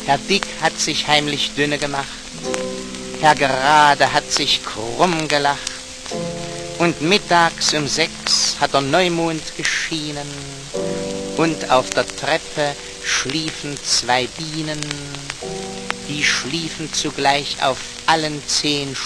Herr Dick hat sich heimlich dünne gemacht, Herr Gerade hat sich krumm gelacht, und mittags um 6 hat der Neumond geschienen, und auf der Treppe schliefen 2 Bienen, die schliefen zugleich auf allen 10